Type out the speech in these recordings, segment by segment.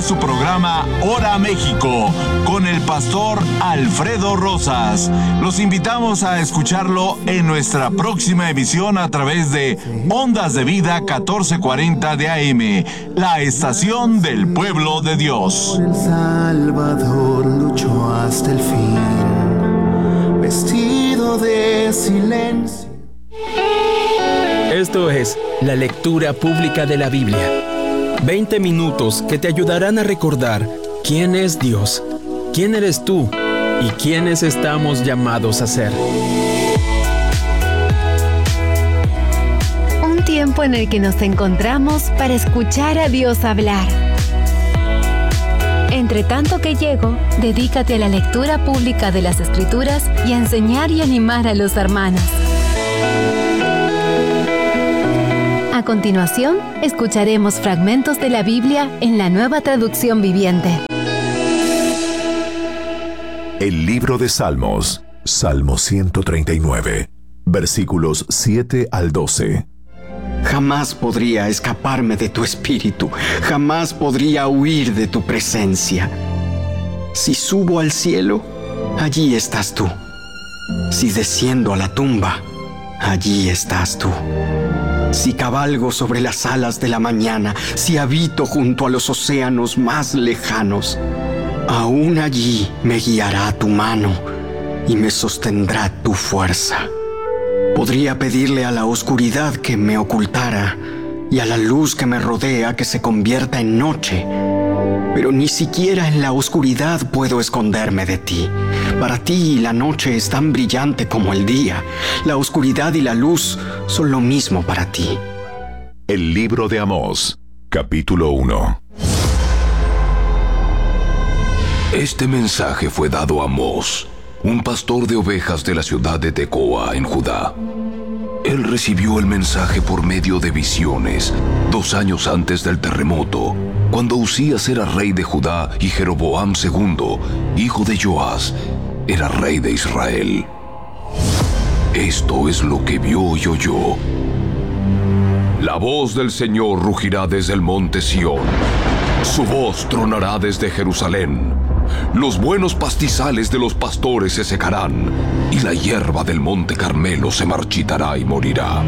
fue su programa Hora México con el pastor Alfredo Rosas. Los invitamos a escucharlo en nuestra próxima emisión a través de Ondas de Vida 1440 de AM, la estación del pueblo de Dios. El Salvador luchó hasta el fin, vestido de silencio. Esto es la lectura pública de la Biblia. 20 minutos que te ayudarán a recordar quién es Dios, quién eres tú y quiénes estamos llamados a ser. Un tiempo en el que nos encontramos para escuchar a Dios hablar. Entre tanto que llego, dedícate a la lectura pública de las Escrituras y a enseñar y animar a los hermanos. A continuación, escucharemos fragmentos de la Biblia en la Nueva Traducción Viviente. El libro de Salmos, Salmo 139, versículos 7 al 12. Jamás podría escaparme de tu espíritu, jamás podría huir de tu presencia. Si subo al cielo, allí estás tú. Si desciendo a la tumba, allí estás tú. Si cabalgo sobre las alas de la mañana, si habito junto a los océanos más lejanos, aún allí me guiará tu mano y me sostendrá tu fuerza. Podría pedirle a la oscuridad que me ocultara y a la luz que me rodea que se convierta en noche, pero ni siquiera en la oscuridad puedo esconderme de ti. Para ti la noche es tan brillante como el día. La oscuridad y la luz son lo mismo para ti. El libro de Amós, capítulo 1. Este mensaje fue dado a Amós, un pastor de ovejas de la ciudad de Tecoa, en Judá. Él recibió el mensaje por medio de visiones, 2 años antes del terremoto, cuando Usías era rey de Judá y Jeroboam II, hijo de Joás, era rey de Israel. Esto es lo que vio y oyó. La voz del Señor rugirá desde el monte Sión. Su voz tronará desde Jerusalén. Los buenos pastizales de los pastores se secarán, y la hierba del monte Carmelo se marchitará y morirá.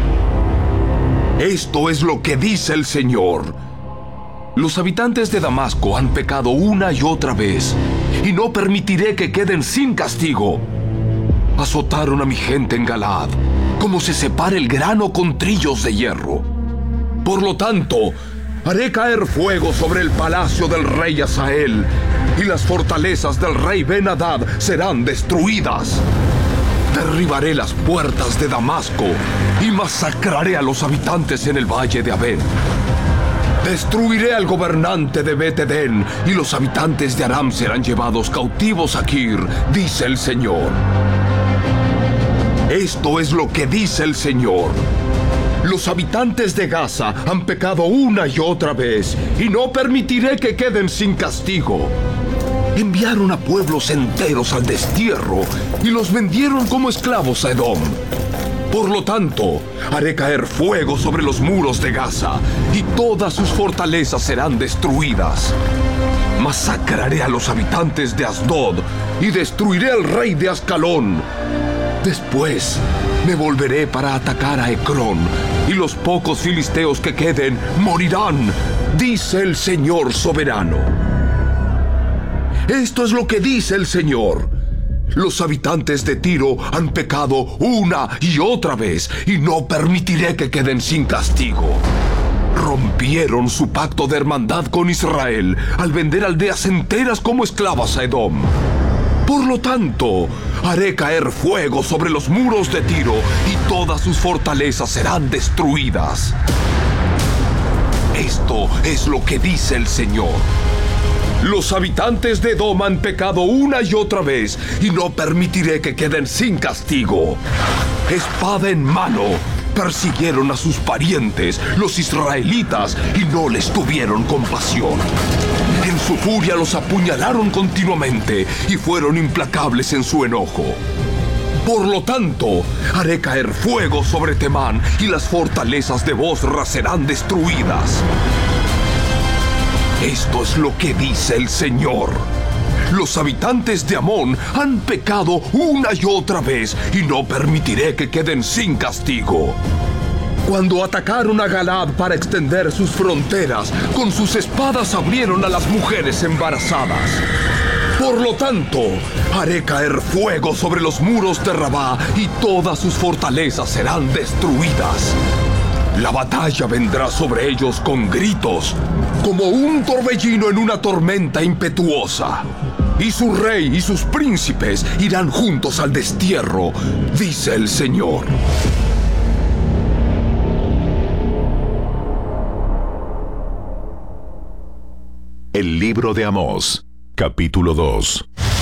Esto es lo que dice el Señor. Los habitantes de Damasco han pecado una y otra vez, y no permitiré que queden sin castigo. Azotaron a mi gente en Galaad, como se separa el grano con trillos de hierro. Por lo tanto, haré caer fuego sobre el palacio del rey Hazael, y las fortalezas del rey Ben-Hadad serán destruidas. Derribaré las puertas de Damasco y masacraré a los habitantes en el valle de Abén. Destruiré al gobernante de Bet-Edén, y los habitantes de Aram serán llevados cautivos a Kir, dice el Señor. Esto es lo que dice el Señor. Los habitantes de Gaza han pecado una y otra vez, y no permitiré que queden sin castigo. Enviaron a pueblos enteros al destierro y los vendieron como esclavos a Edom. Por lo tanto, haré caer fuego sobre los muros de Gaza, y todas sus fortalezas serán destruidas. Masacraré a los habitantes de Asdod y destruiré al rey de Ascalón. Después me volveré para atacar a Ecrón, y los pocos filisteos que queden morirán, dice el Señor soberano. Esto es lo que dice el Señor. Los habitantes de Tiro han pecado una y otra vez, y no permitiré que queden sin castigo. Rompieron su pacto de hermandad con Israel al vender aldeas enteras como esclavas a Edom. Por lo tanto, haré caer fuego sobre los muros de Tiro, y todas sus fortalezas serán destruidas. Esto es lo que dice el Señor. Los habitantes de Edom han pecado una y otra vez, y no permitiré que queden sin castigo. Espada en mano, persiguieron a sus parientes, los israelitas, y no les tuvieron compasión. En su furia los apuñalaron continuamente, y fueron implacables en su enojo. Por lo tanto, haré caer fuego sobre Temán, y las fortalezas de Bosra serán destruidas. Esto es lo que dice el Señor. Los habitantes de Amón han pecado una y otra vez y no permitiré que queden sin castigo. Cuando atacaron a Galaad para extender sus fronteras, con sus espadas abrieron a las mujeres embarazadas. Por lo tanto, haré caer fuego sobre los muros de Rabá y todas sus fortalezas serán destruidas. La batalla vendrá sobre ellos con gritos, como un torbellino en una tormenta impetuosa. Y su rey y sus príncipes irán juntos al destierro, dice el Señor. El libro de Amós, capítulo 2.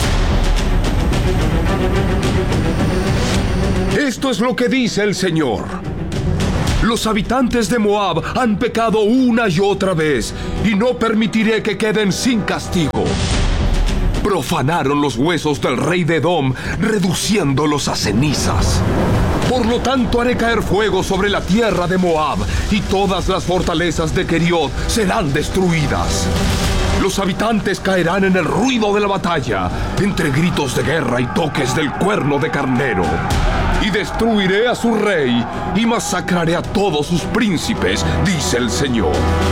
Esto es lo que dice el Señor. Los habitantes de Moab han pecado una y otra vez, y no permitiré que queden sin castigo. Profanaron los huesos del rey de Edom, reduciéndolos a cenizas. Por lo tanto, haré caer fuego sobre la tierra de Moab, y todas las fortalezas de Keriot serán destruidas. Los habitantes caerán en el ruido de la batalla, entre gritos de guerra y toques del cuerno de carnero. Y destruiré a su rey, y masacraré a todos sus príncipes, dice el Señor.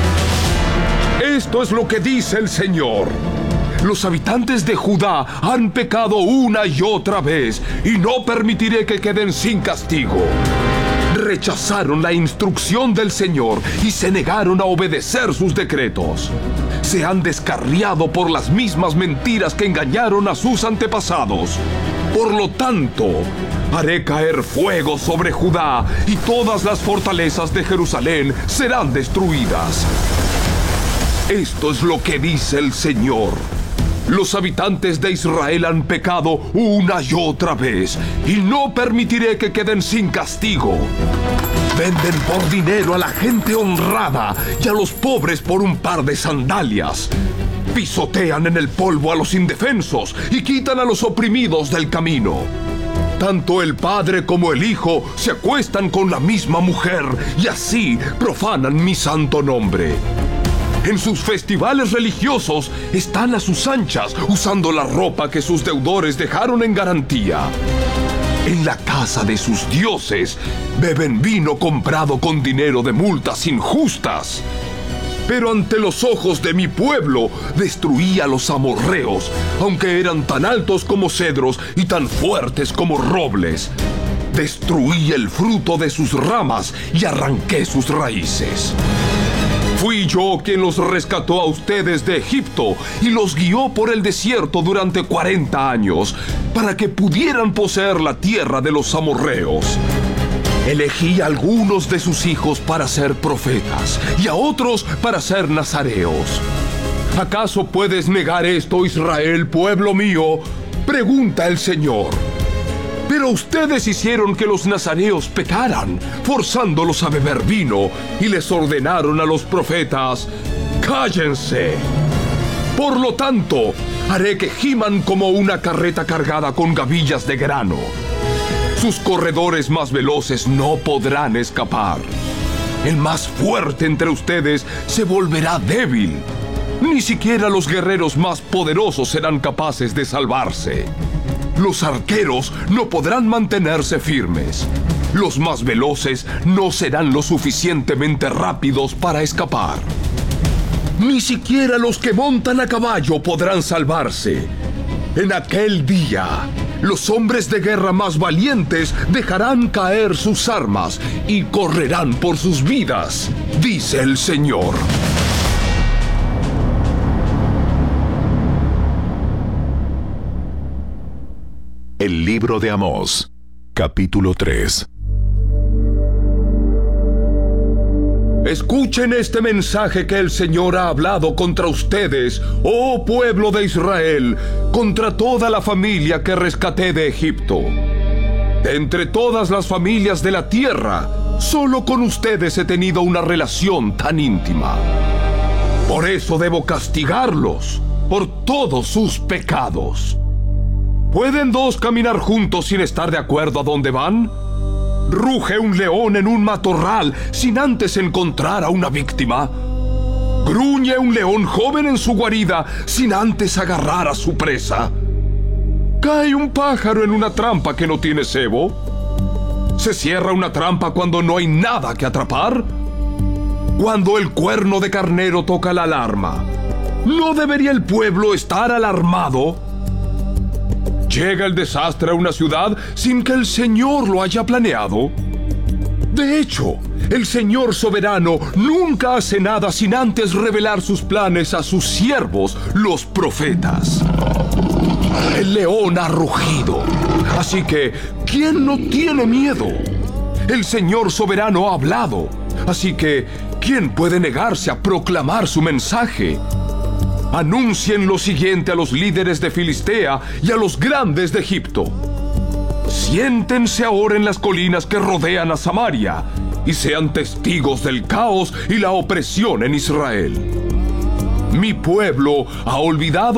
Esto es lo que dice el Señor. Los habitantes de Judá han pecado una y otra vez, y no permitiré que queden sin castigo. Rechazaron la instrucción del Señor y se negaron a obedecer sus decretos. Se han descarriado por las mismas mentiras que engañaron a sus antepasados. Por lo tanto, haré caer fuego sobre Judá y todas las fortalezas de Jerusalén serán destruidas. Esto es lo que dice el Señor. Los habitantes de Israel han pecado una y otra vez, y no permitiré que queden sin castigo. Venden por dinero a la gente honrada y a los pobres por un par de sandalias. Pisotean en el polvo a los indefensos y quitan a los oprimidos del camino. Tanto el padre como el hijo se acuestan con la misma mujer y así profanan mi santo nombre. En sus festivales religiosos están a sus anchas, usando la ropa que sus deudores dejaron en garantía. En la casa de sus dioses beben vino comprado con dinero de multas injustas. Pero ante los ojos de mi pueblo destruí a los amorreos, aunque eran tan altos como cedros y tan fuertes como robles. Destruí el fruto de sus ramas y arranqué sus raíces. Fui yo quien los rescató a ustedes de Egipto y los guió por el desierto durante 40 años para que pudieran poseer la tierra de los amorreos. Elegí a algunos de sus hijos para ser profetas y a otros para ser nazareos. ¿Acaso puedes negar esto, Israel, pueblo mío? Pregunta el Señor. Pero ustedes hicieron que los nazareos pecaran, forzándolos a beber vino, y les ordenaron a los profetas: ¡cállense! Por lo tanto, haré que giman como una carreta cargada con gavillas de grano. Sus corredores más veloces no podrán escapar. El más fuerte entre ustedes se volverá débil. Ni siquiera los guerreros más poderosos serán capaces de salvarse. Los arqueros no podrán mantenerse firmes. Los más veloces no serán lo suficientemente rápidos para escapar. Ni siquiera los que montan a caballo podrán salvarse. En aquel día, los hombres de guerra más valientes dejarán caer sus armas y correrán por sus vidas, dice el Señor. El libro de Amós, capítulo 3. Escuchen este mensaje que el Señor ha hablado contra ustedes, oh pueblo de Israel, contra toda la familia que rescaté de Egipto. De entre todas las familias de la tierra, solo con ustedes he tenido una relación tan íntima. Por eso debo castigarlos por todos sus pecados. ¿Pueden dos caminar juntos sin estar de acuerdo a dónde van? ¿Ruge un león en un matorral sin antes encontrar a una víctima? Gruñe un león joven en su guarida sin antes agarrar a su presa. Cae un pájaro en una trampa que no tiene cebo. Se cierra una trampa cuando no hay nada que atrapar. Cuando el cuerno de carnero toca la alarma, ¿no debería el pueblo estar alarmado? Llega el desastre a una ciudad sin que el Señor lo haya planeado. De hecho, el Señor soberano nunca hace nada sin antes revelar sus planes a sus siervos, los profetas. El león ha rugido, así que, ¿quién no tiene miedo? El Señor soberano ha hablado, así que, ¿quién puede negarse a proclamar su mensaje? Anuncien lo siguiente a los líderes de Filistea y a los grandes de Egipto. Siéntense ahora en las colinas que rodean a Samaria y sean testigos del caos y la opresión en Israel. Mi pueblo ha olvidado